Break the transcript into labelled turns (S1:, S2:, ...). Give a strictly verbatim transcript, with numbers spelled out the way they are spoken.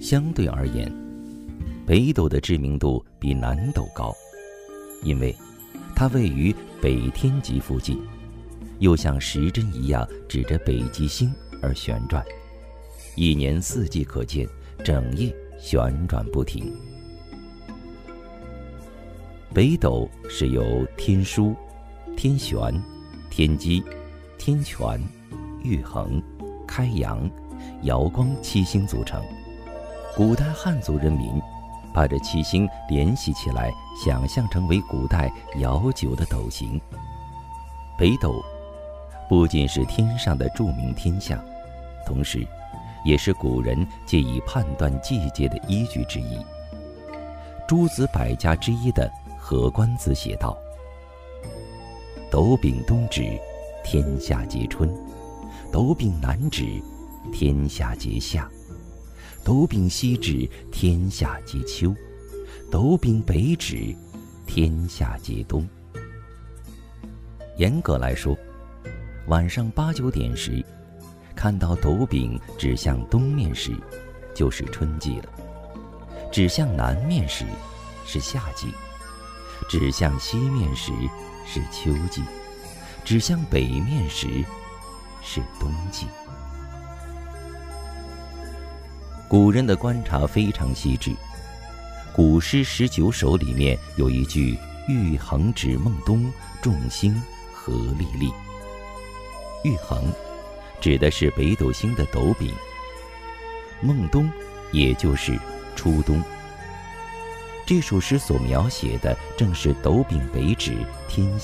S1: 相对而言，北斗的知名度比南斗高，因为它位于北天极附近，又像时针一样指着北极星而旋转，一年四季可见，整夜旋转不停。北斗是由天枢、天璇、天机、天权、玉衡、开阳、瑶光七星组成。古代汉族人民把这七星联系起来，想象成为古代遥久的斗形。北斗不仅是天上的著名天象，同时也是古人借以判断季节的依据之一。诸子百家之一的何官子写道：斗柄东指，天下皆春；斗柄南指，天下皆夏；斗柄西指，天下皆秋；斗柄北指，天下皆冬。严格来说，晚上八九点时，看到斗柄指向东面时，就是春季了；指向南面时，是夏季；指向西面时，是秋季；指向北面时，是冬季。古人的观察非常细致，古诗十九首里面有一句“玉衡指孟冬，众星何历历”。玉衡指的是北斗星的斗柄，孟冬也就是初冬。这首诗所描写的正是斗柄北指，天